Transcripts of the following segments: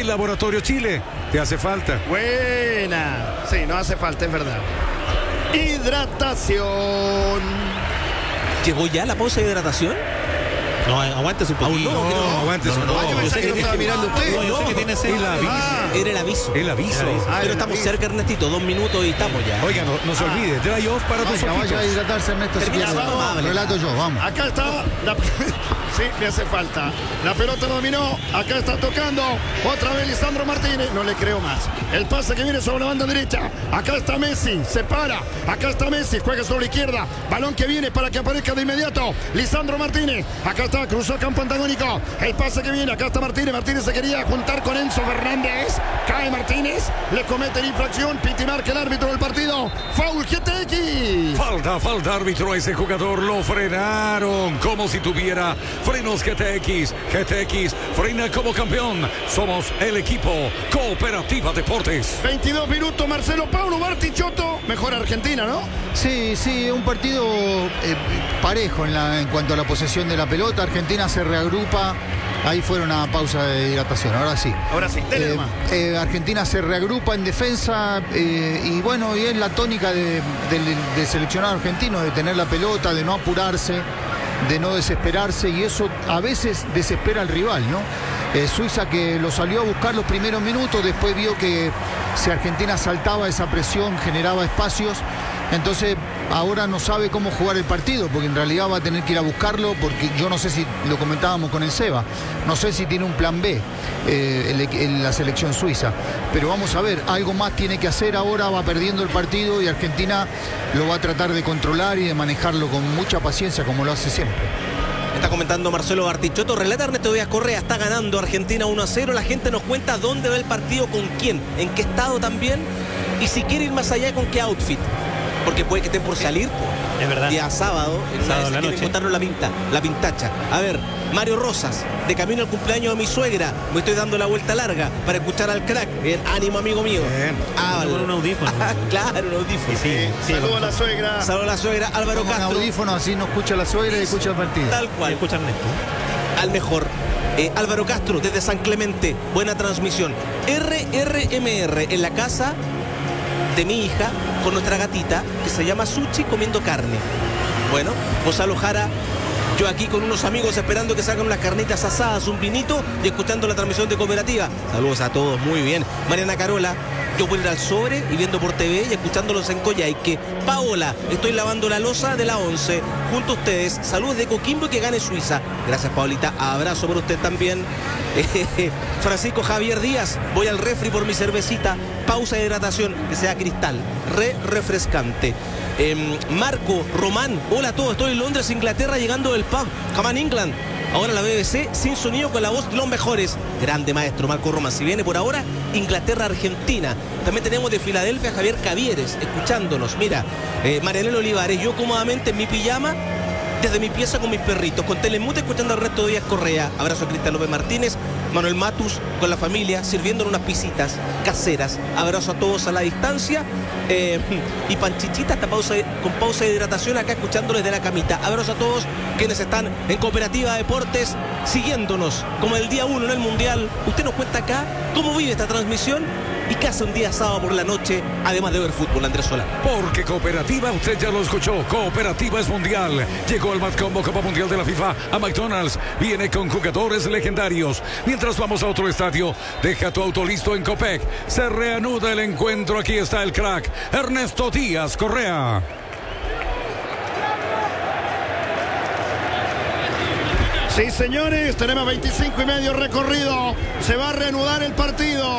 el Laboratorio Chile. Te hace falta. Buena. Sí, no hace falta, es verdad. Hidratación. ¿Llegó ya la pausa de hidratación? No, aguántese un poquito. No, aguántese un poco. Yo sé que no estaba mirando usted. Yo sé que tiene sed. El aviso. Era el aviso. El aviso. Pero estamos cerca, Ernestito. 2 minutos y estamos ya. Oiga, no se olvide. Dry off para tus Vaya a ojitos. hidratarse, Ernesto. Si Termina, quiere. vamos. Relato yo, vamos. Acá está la... Sí, me hace falta. La pelota lo dominó. Acá está tocando. Otra vez Lisandro Martínez. No le creo más. El pase que viene sobre la banda derecha. Acá está Messi. Se para. Acá está Messi. Juega sobre la izquierda. Balón que viene para que aparezca de inmediato. Lisandro Martínez. Acá está. Cruzó campo antagónico. El pase que viene. Acá está Martínez. Martínez se quería juntar con Enzo Fernández. Cae Martínez. Le cometen infracción. Piti marca el árbitro del partido. Foul GTX. Falta árbitro a ese jugador. Lo frenaron como si tuviera frenos GTX. GTX frena como campeón. Somos el equipo Cooperativa Deportes. 22 minutos. Marcelo Paulo Bartichotto. Mejor Argentina, ¿no? Sí, un partido parejo en cuanto a la posesión de la pelota. Argentina se reagrupa. Ahí fueron a pausa de hidratación, ahora sí. Ahora sí, dele nomás. Argentina se reagrupa en defensa y bueno, y es la tónica del seleccionado argentino, de tener la pelota, de no apurarse, de no desesperarse, y eso a veces desespera al rival, ¿no? Suiza, que lo salió a buscar los primeros minutos, después vio que si Argentina saltaba esa presión, generaba espacios. Entonces ahora no sabe cómo jugar el partido, porque en realidad va a tener que ir a buscarlo, porque yo no sé si, lo comentábamos con el Seba, no sé si tiene un plan B la selección suiza, pero vamos a ver, algo más tiene que hacer. Ahora va perdiendo el partido y Argentina lo va a tratar de controlar y de manejarlo con mucha paciencia, como lo hace siempre. Está comentando Marcelo Bartichotto. Relata Ernesto Díaz Correa. Está ganando Argentina 1-0. La gente nos cuenta dónde va el partido, con quién, en qué estado también, y si quiere ir más allá, con qué outfit. Porque puede que estén por salir, Es verdad. día sábado, en Sábado una en la vez quieren noche. contarnos la pintacha. A ver, Mario Rosas, de camino al cumpleaños de mi suegra, me estoy dando la vuelta larga para escuchar al crack. Bien, ánimo, amigo mío. Bien. Con un audífono. Claro, un audífono. Saludos a la suegra. Saludos a la suegra, Álvaro Pongan Castro. audífonos, así no escucha la suegra y escucha el partido. Tal Y cual. escucha Ernesto. Al mejor. Álvaro Castro, desde San Clemente. Buena transmisión. RRMR, en la casa de mi hija, con nuestra gatita, que se llama Suchi, comiendo carne. Bueno, Gonzalo Jara, yo aquí con unos amigos esperando que salgan unas carnitas asadas, un vinito, y escuchando la transmisión de Cooperativa. Saludos a todos, muy bien. Mariana Carola, yo puedo ir al sobre y viendo por TV y escuchándolos en Coyhaique. Paola, estoy lavando la loza de la 11 junto a ustedes. Saludos de Coquimbo y que gane Suiza. Gracias, Paolita. Abrazo por usted también. Francisco Javier Díaz, voy al refri por mi cervecita. Pausa de hidratación, que sea cristal. Refrescante. Marco Román, hola a todos. Estoy en Londres, Inglaterra, llegando del pub. Come on, England. Ahora la BBC sin sonido, con la voz de los mejores. Grande maestro Marco Román. Si viene por ahora, Inglaterra, Argentina. También tenemos de Filadelfia Javier Cavieres escuchándonos. Mira, Marianela Olivares, yo cómodamente en mi pijama, desde mi pieza con mis perritos, con Telemute, escuchando al resto de Díaz Correa. Abrazo a Cristian López Martínez, Manuel Matus, con la familia, sirviendo unas pisitas caseras. Abrazo a todos a la distancia. Y Panchichita, con pausa de hidratación, acá escuchándoles de la camita. Abrazo a todos quienes están en Cooperativa Deportes, siguiéndonos como el día 1 en el Mundial. Usted nos cuenta acá cómo vive esta transmisión y qué hace un día sábado por la noche, además de ver fútbol, Andrés Solán. Porque Cooperativa, usted ya lo escuchó, Cooperativa es mundial. Llegó el Mad Combo Copa Mundial de la FIFA a McDonald's. Viene con jugadores legendarios. Mientras vamos a otro estadio, deja tu auto listo en Copec. Se reanuda el encuentro. Aquí está el crack, Ernesto Díaz Correa. Sí, señores, tenemos 25 y medio recorrido. Se va a reanudar el partido.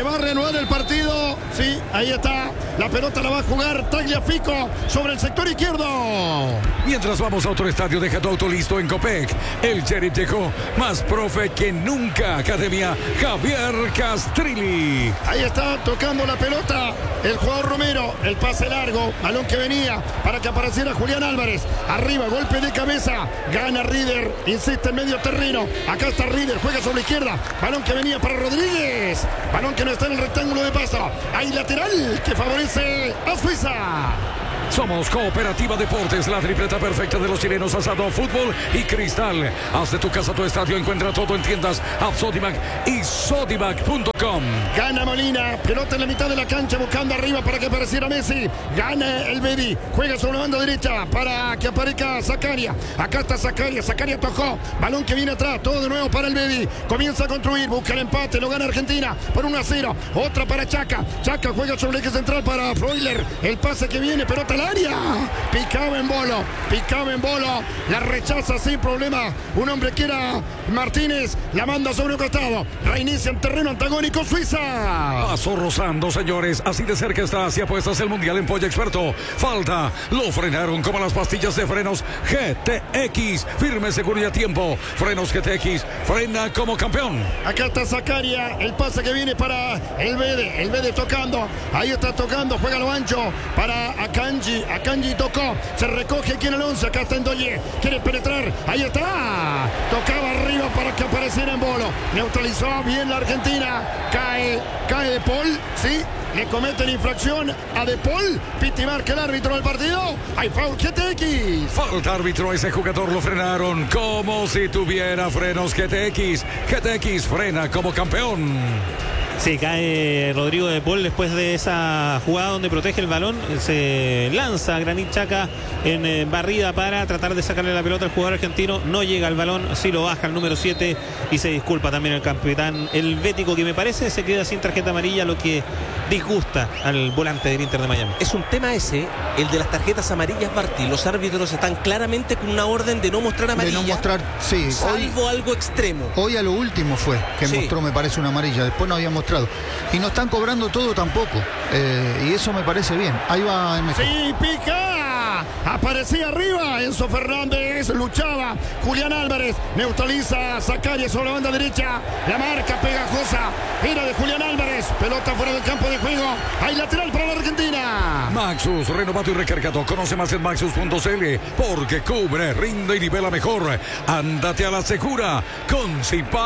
Sí, ahí está. La pelota la va a jugar Tagliafico sobre el sector izquierdo. Mientras vamos a otro estadio, deja tu auto listo en Copec. El Sheriff llegó más profe que nunca. Academia Javier Castrilli. Ahí está tocando la pelota el jugador Romero. El pase largo, balón que venía para que apareciera Julián Álvarez. Arriba, golpe de cabeza. Gana Rieder, insiste en medio terreno. Acá está Rieder, juega sobre la izquierda. Balón que venía para Rodríguez. Balón que no está en el rectángulo de paso. Hay lateral que favorece a Suiza. Somos Cooperativa Deportes, la tripleta perfecta de los chilenos: asado, fútbol y cristal. Haz de tu casa tu estadio. Encuentra todo en tiendas App Sodimac y Sodimac.com. Gana Molina, pelota en la mitad de la cancha buscando arriba para que apareciera Messi. Gana el Bedi, juega sobre la banda derecha para que aparezca Zakaria. Acá está Zakaria, Zakaria tocó, balón que viene atrás, todo de nuevo para el Bedi. Comienza a construir, busca el empate, lo gana Argentina por 1-0. Otra para Chaca, Chaca juega sobre el eje central para Freuler. El pase que viene, pelota al área. Picaba en Bolo, la rechaza sin problema. Un hombre que era Martínez, la manda sobre un costado. Reinicia en terreno antagónico Suiza. Pasó rozando, señores. Así de cerca está. Si apuestas el mundial en Pollo Experto. Falta. Lo frenaron como las pastillas de frenos GTX. Firme, seguro y a tiempo. Frenos GTX. Frena como campeón. Acá está Zakaria. El pase que viene para el Bede. El Bede tocando. Ahí está tocando. Juega lo ancho para Akanji. Akanji tocó. Se recoge aquí en el 11. Acá está Ndoye. Quiere penetrar. Ahí está. Tocaba arriba para que apareciera en Bolo. Neutralizó bien la Argentina. Cae De Paul. Sí. Le cometen infracción a De Paul. Piti marca el árbitro del partido. Hay foul GTX. Falta árbitro. Ese jugador lo frenaron como si tuviera frenos GTX. GTX frena como campeón. Sí, cae Rodrigo De Paul después de esa jugada donde protege el balón. Se lanza Granit Xhaka en barrida para tratar de sacarle la pelota al jugador argentino. No llega al balón, sí lo baja el número 7 y se disculpa también el capitán helvético, que me parece se queda sin tarjeta amarilla, lo que disgusta al volante del Inter de Miami. Es un tema ese, el de las tarjetas amarillas, Martí. Los árbitros están claramente con una orden de no mostrar amarilla. De no mostrar, sí. Salvo algo extremo. Hoy a lo último fue que Sí. mostró, me parece, una amarilla. Después no había mostrado. Y no están cobrando todo tampoco. Y eso me parece bien. Ahí va MJ. Sí, pica. Aparecía arriba. Enzo Fernández luchaba. Julián Álvarez neutraliza a Zakaria sobre la banda derecha. La marca pegajosa era de Julián Álvarez. Pelota fuera del campo de juego. Hay lateral para la Argentina. Maxus, renovado y recargado. Conoce más en Maxus.cl, porque cubre, rinde y nivela mejor. Ándate a la segura con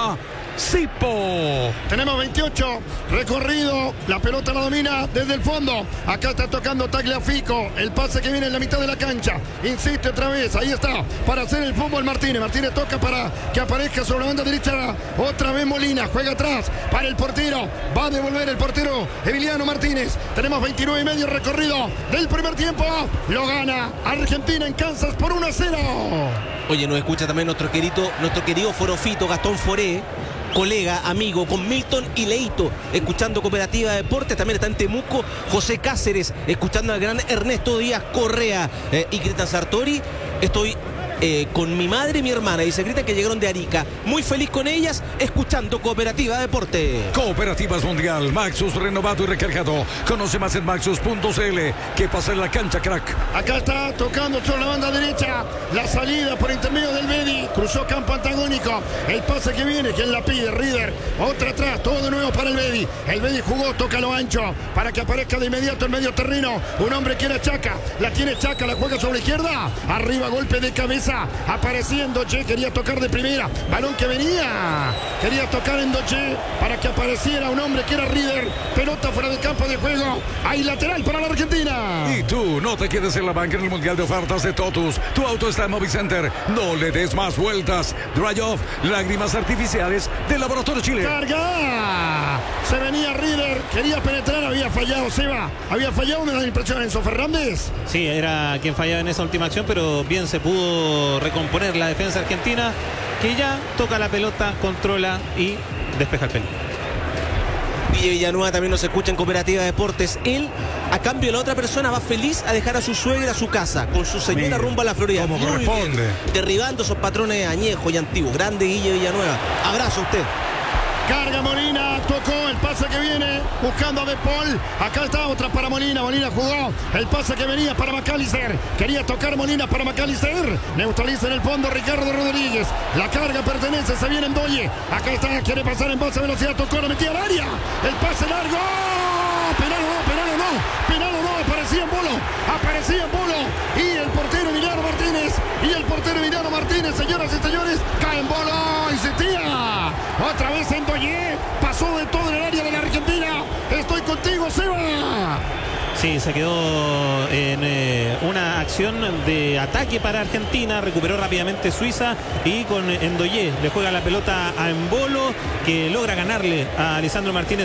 Sipo. Tenemos 28, recorrido, la pelota la domina desde el fondo. Acá está tocando Tagliafico, el pase que viene en la mitad de la cancha. Insiste otra vez, ahí está, para hacer el fútbol Martínez. Martínez toca para que aparezca sobre la banda derecha. Otra vez Molina, juega atrás para el portero. Va a devolver el portero Emiliano Martínez. Tenemos 29 y medio recorrido del primer tiempo. Lo gana Argentina en Kansas por 1-0. Oye, nos escucha también nuestro querido forofito Gastón Foré, colega, amigo, con Milton y Leito, escuchando Cooperativa Deportes. También está en Temuco José Cáceres, escuchando al gran Ernesto Díaz Correa y Cristian Sartori. Estoy con mi madre y mi hermana, y se grita que llegaron de Arica. Muy feliz con ellas, escuchando Cooperativa Deportes. Cooperativas Mundial, Maxus renovado y recargado. Conoce más en Maxus.cl. Que pasa en la cancha, crack. Acá está tocando sobre la banda derecha. La salida por intermedio del Bedi. Cruzó campo antagónico. El pase que viene, quien la pide, Rieder. Otra atrás, todo de nuevo para el Bedi. El Bedi jugó, toca lo ancho para que aparezca de inmediato en medio terreno. Un hombre que era Chaca. La tiene Chaca, la juega sobre la izquierda. Arriba, golpe de cabeza. Aparecía Ndoye, quería tocar de primera. Balón que venía. Quería tocar Ndoye para que apareciera un hombre que era Rieder. Pelota fuera del campo de juego. Hay lateral para la Argentina. Y tú, no te quedes en la banca en el Mundial de Ofertas de Totus. Tu auto está en Movicenter. No le des más vueltas. Dry Off, lágrimas artificiales del Laboratorio Chile. ¡Carga! Se venía Rieder, quería penetrar, había fallado Seba. Había fallado, me da la impresión Enzo Fernández. Sí, era quien fallaba en esa última acción, pero bien se pudo recomponer la defensa argentina, que ya toca la pelota, controla y despeja el peligro. Guille Villanueva también nos escucha en Cooperativa Deportes. Él, a cambio de la otra persona, va feliz a dejar a su suegra a su casa, con su señora Mire, rumbo a la Florida. como Muy corresponde. bien, derribando esos patrones añejos y antiguos. Grande Guille Villanueva. Abrazo a usted. Carga Molina, tocó el pase que viene, buscando a De Paul. Acá está otra para Molina. Molina jugó el pase que venía para McAllister. Quería tocar Molina para McAllister. Neutraliza en el fondo Ricardo Rodríguez. La carga pertenece, se viene Ndoye. Acá está, quiere pasar en base a velocidad. Tocó, lo metía al área. El pase largo. Penal o no, penal o no. Penal o no, aparecía en Bolo. Aparecía en Bolo. Y el portero Emiliano Martínez. Y el portero Emiliano Martínez, señoras y señores, cae en Bolo. Insistía. Otra vez Ndoye. Pasó de todo en el área de la Argentina. Estoy contigo, Seba. Sí, se quedó en una acción de ataque para Argentina, recuperó rápidamente Suiza y con Endoyé le juega la pelota a Embolo, que logra ganarle a Lisandro Martínez